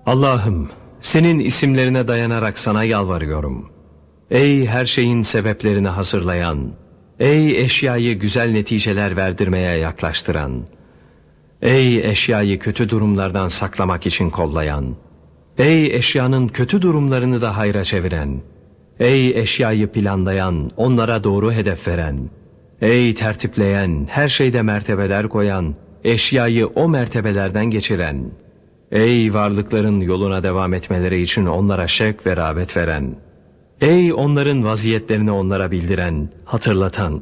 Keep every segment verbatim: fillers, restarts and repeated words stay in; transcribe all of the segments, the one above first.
Allah'ım, senin isimlerine dayanarak sana yalvarıyorum. Ey her şeyin sebeplerini hazırlayan, ey eşyayı güzel neticeler verdirmeye yaklaştıran, ey eşyayı kötü durumlardan saklamak için kollayan, ey eşyanın kötü durumlarını da hayra çeviren, ey eşyayı planlayan, onlara doğru hedef veren, ey tertipleyen, her şeyde mertebeler koyan, eşyayı o mertebelerden geçiren, ey varlıkların yoluna devam etmeleri için onlara şevk ve rağbet veren, ey onların vaziyetlerini onlara bildiren, hatırlatan,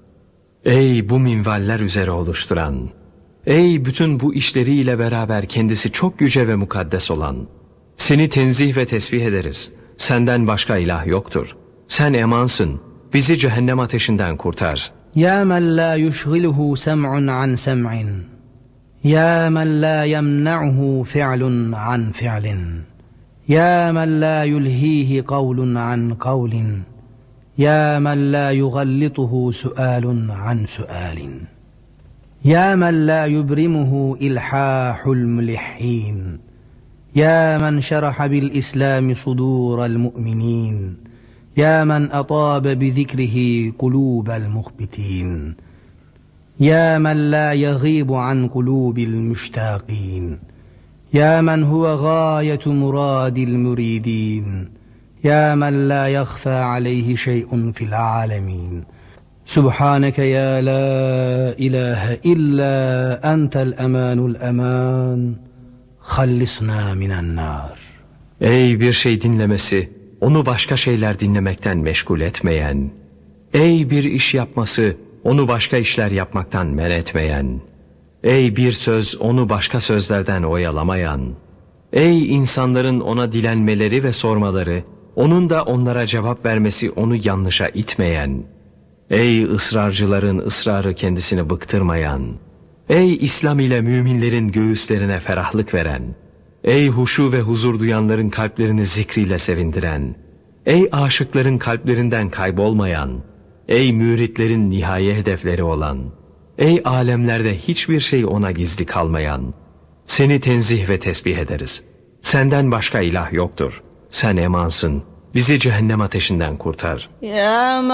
ey bu minvaller üzere oluşturan, ey bütün bu işleriyle beraber kendisi çok yüce ve mukaddes olan, seni tenzih ve tesbih ederiz. Senden başka ilah yoktur. Sen emansın. Bizi cehennem ateşinden kurtar. Ya men la yushghiluhu sem'un an sem'in. Ya men la yemna'uhu fi'lun an fi'lin. Ya men la yulhihi kavlun an kavlin. Ya men la yughallituhu su'alun an su'alin. Ya men la yubrimuhu ilhahul mulihhin. Ya men şeraha bil İslam sudural mu'minin. Ya men atabe bi zikrihi kulubel muhbitin. Ya men la yaghibu an kulubil müştaqin. Ya men huve gayetu muradil muridin. Ya men la yakhfa aleyhi şey'un fil alemin. Subhaneke ya la ilahe illa entel emanul eman. Hallisna minen nar. Ey bir şey dinlemesi, onu başka şeyler dinlemekten meşgul etmeyen, ey bir iş yapması, onu başka işler yapmaktan men etmeyen, ey bir söz, onu başka sözlerden oyalamayan, ey insanların ona dilenmeleri ve sormaları, onun da onlara cevap vermesi onu yanlışa itmeyen, ey ısrarcıların ısrarı kendisini bıktırmayan, ey İslam ile müminlerin göğüslerine ferahlık veren, ey huşu ve huzur duyanların kalplerini zikriyle sevindiren, ey aşıkların kalplerinden kaybolmayan, ey müritlerin nihai hedefleri olan, ey alemlerde hiçbir şey ona gizli kalmayan, seni tenzih ve tesbih ederiz. Senden başka ilah yoktur. Sen emansın. Bizi cehennem ateşinden kurtar. Ya